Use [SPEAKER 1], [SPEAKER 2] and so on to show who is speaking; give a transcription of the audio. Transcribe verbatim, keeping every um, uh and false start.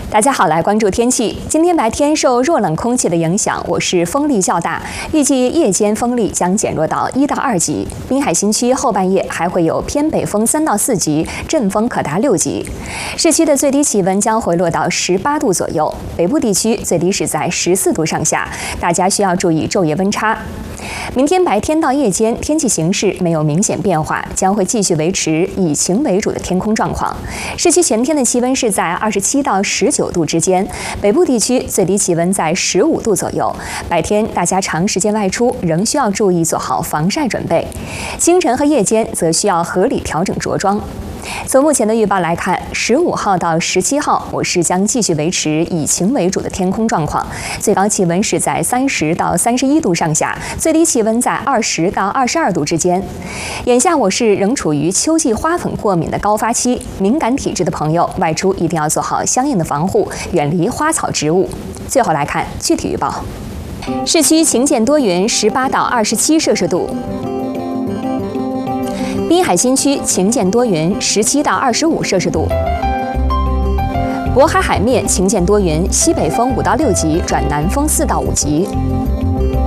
[SPEAKER 1] 大家好，来关注天气。今天白天受弱冷空气的影响，我市风力较大，预计夜间风力将减弱到一到二级。滨海新区后半夜还会有偏北风三到四级，阵风可达六级。市区的最低气温将回落到十八度左右，北部地区最低是在十四度上下，大家需要注意昼夜温差。明天白天到夜间天气形势没有明显变化，将会继续维持以晴为主的天空状况。市区全天的气温是在二十七到十九度之间，北部地区最低气温在十五度左右。白天大家长时间外出仍需要注意做好防晒准备，清晨和夜间则需要合理调整着装。从目前的预报来看，十五号到十七号，我市将继续维持以晴为主的天空状况，最高气温是在三十到三十一度上下，最低气温在二十到二十二度之间。眼下我市仍处于秋季花粉过敏的高发期，敏感体质的朋友外出一定要做好相应的防护，远离花草植物。最后来看具体预报，市区晴见多云，十八到二十七摄氏度。滨海新区晴见多云，十七到二十五摄氏度；渤海海面晴见多云，西北风五到六级转南风四到五级。